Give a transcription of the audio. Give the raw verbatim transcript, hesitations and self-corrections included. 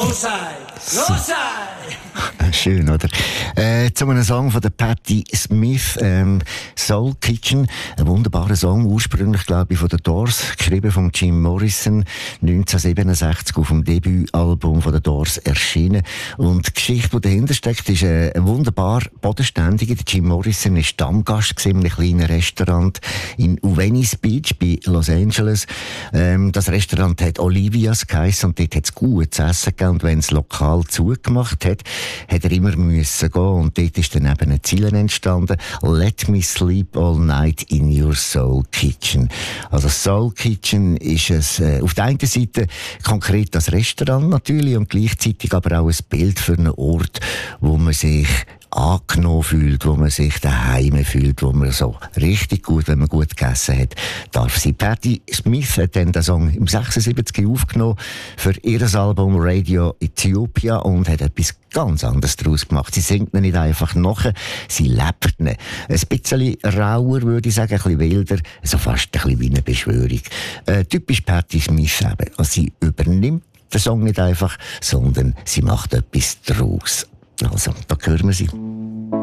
Rosei, Rosei. Schön, oder? Äh, zu einem Song von der Patti Smith, ähm, Soul Kitchen. Ein wunderbarer Song, ursprünglich, glaube ich, von den Doors, geschrieben von Jim Morrison, neunzehnhundertsiebenundsechzig auf dem Debütalbum von den Doors erschienen. Und die Geschichte, die dahinter steckt, ist äh, ein wunderbar bodenständiger. Der Jim Morrison war Stammgast in einem kleinen Restaurant in Venice Beach bei Los Angeles. Ähm, das Restaurant hat Olivia's geheissen und dort hat es gut zu essen gegeben. Und wenn das Lokal zugemacht hat, hat er immer müssen gehen. Und dort ist dann eben eine Ziele entstanden. Let me sleep all night in your Soul Kitchen. Also Soul Kitchen ist es äh, auf der einen Seite konkret das Restaurant natürlich und gleichzeitig aber auch ein Bild für einen Ort, wo man sich angenommen fühlt, wo man sich daheim fühlt, wo man so richtig gut, wenn man gut gegessen hat, darf sie. Patti Smith hat dann den Song im sechsundsiebzig aufgenommen für ihr Album Radio Ethiopia und hat etwas ganz anderes daraus gemacht. Sie singt ihn nicht einfach nach, sie lebt ihn. Ein bisschen rauer, würde ich sagen, ein bisschen wilder, so fast ein bisschen wie eine Beschwörung. Äh, typisch Patti Smith eben. Also sie übernimmt den Song nicht einfach, sondern sie macht etwas daraus. Also, da hören wir sie.